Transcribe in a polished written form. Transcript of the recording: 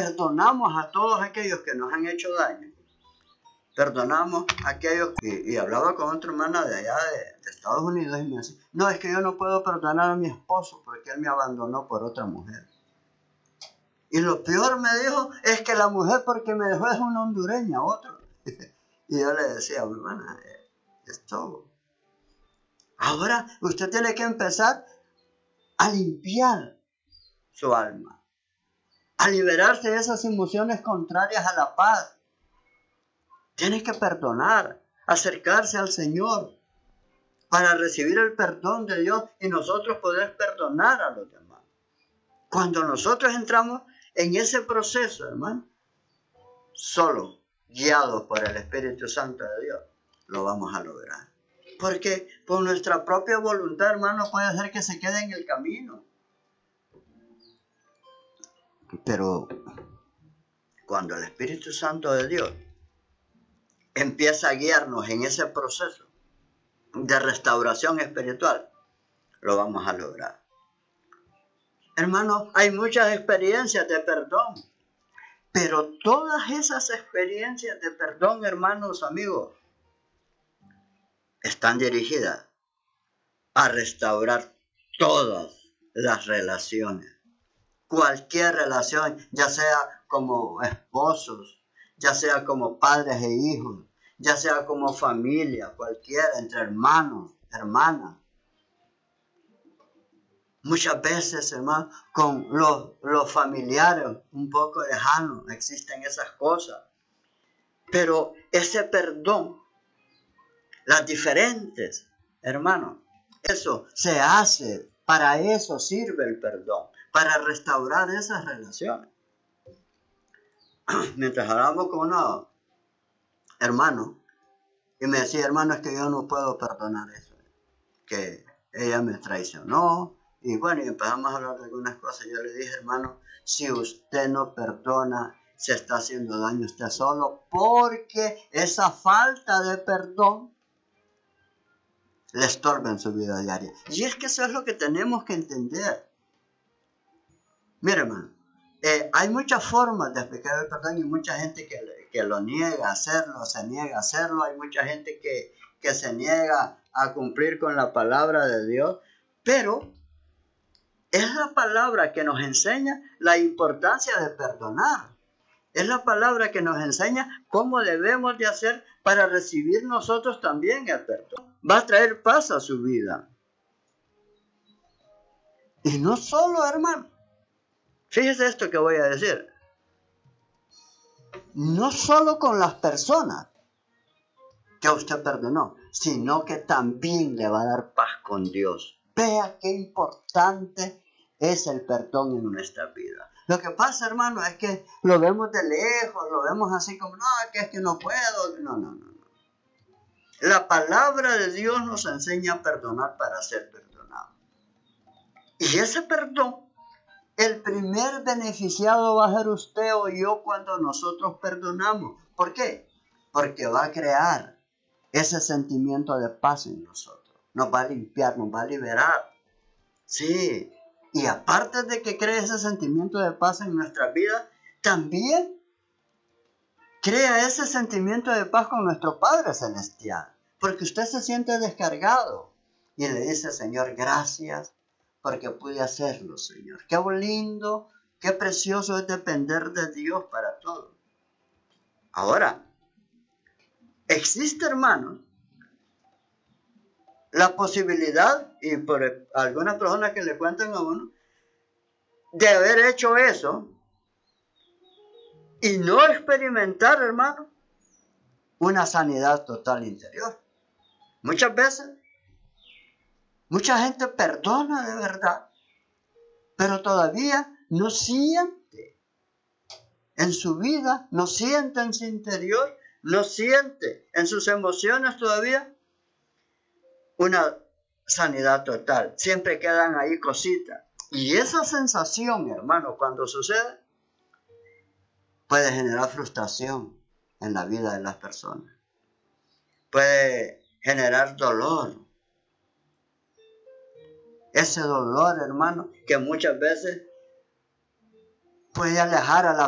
perdonamos a todos aquellos que nos han hecho daño. Perdonamos a aquellos y hablaba con otra hermana de allá de Estados Unidos y me decía, no, es que yo no puedo perdonar a mi esposo porque él me abandonó por otra mujer. Y lo peor me dijo es que la mujer porque me dejó es una hondureña, otro. Y yo le decía, mi hermana, es todo. Ahora usted tiene que empezar a limpiar su alma, a liberarse de esas emociones contrarias a la paz. Tiene que perdonar, acercarse al Señor para recibir el perdón de Dios y nosotros poder perdonar a los demás. Cuando nosotros entramos en ese proceso, hermano, solo guiados por el Espíritu Santo de Dios, lo vamos a lograr. Porque por nuestra propia voluntad, hermano, puede ser que se quede en el camino. Pero cuando el Espíritu Santo de Dios empieza a guiarnos en ese proceso de restauración espiritual, lo vamos a lograr. Hermano, hay muchas experiencias de perdón, pero todas esas experiencias de perdón, hermanos, amigos, están dirigidas a restaurar todas las relaciones. Cualquier relación, ya sea como esposos, ya sea como padres e hijos, ya sea como familia, cualquiera, entre hermanos, hermanas. Muchas veces, hermano, con los familiares un poco lejanos existen esas cosas. Pero ese perdón, las diferentes, hermano, eso se hace, para eso sirve el perdón, para restaurar esas relaciones. Mientras hablamos con una hermano, y me decía, hermano, es que yo no puedo perdonar eso, que ella me traicionó, y bueno, y empezamos a hablar de algunas cosas. Yo le dije, hermano, si usted no perdona, se está haciendo daño usted solo, porque esa falta de perdón le estorba en su vida diaria. Y es que eso es lo que tenemos que entender. Mire, hermano, hay muchas formas de explicar el perdón y mucha gente que lo niega a hacerlo, se niega a hacerlo. Hay mucha gente que se niega a cumplir con la palabra de Dios, pero es la palabra que nos enseña la importancia de perdonar. Es la palabra que nos enseña cómo debemos de hacer para recibir nosotros también el perdón. Va a traer paz a su vida. Y no solo, hermano. Fíjese esto que voy a decir. No solo con las personas que usted perdonó, sino que también le va a dar paz con Dios. Vea qué importante es el perdón en nuestra vida. Lo que pasa, hermano, es que lo vemos de lejos, lo vemos así como, no, que es que no puedo. No. La palabra de Dios nos enseña a perdonar para ser perdonados. Y ese perdón, el primer beneficiado va a ser usted o yo cuando nosotros perdonamos. ¿Por qué? Porque va a crear ese sentimiento de paz en nosotros. Nos va a limpiar, nos va a liberar. Sí. Y aparte de que cree ese sentimiento de paz en nuestra vida, también crea ese sentimiento de paz con nuestro Padre Celestial. Porque usted se siente descargado. Y le dice, Señor, gracias porque pude hacerlo, Señor. Qué lindo, qué precioso es depender de Dios para todo. Ahora, existe, hermanos, la posibilidad, y por algunas personas que le cuentan a uno, de haber hecho eso y no experimentar, hermano, una sanidad total interior. Muchas veces, mucha gente perdona de verdad, pero todavía no siente en su vida, no siente en su interior, no siente en sus emociones todavía una sanidad total. Siempre quedan ahí cositas. Y esa sensación, hermano, cuando sucede, puede generar frustración en la vida de las personas. Puede generar dolor. Ese dolor, hermano, que muchas veces puede alejar a la